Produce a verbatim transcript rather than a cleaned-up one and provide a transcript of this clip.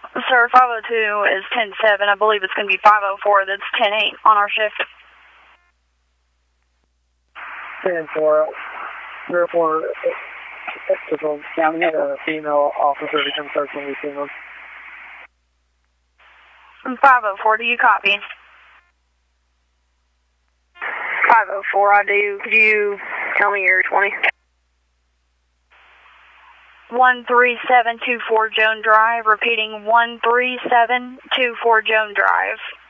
Sir, five oh two is ten seven. I believe it's going to be five oh four that's ten eight on our shift. ten four. Therefore, County had a female officer to come search when we seen them. five oh four, do you copy? five oh four, I do. Could you tell me your twenty? one three seven two four Joan Drive, repeating one three seven two four Joan Drive.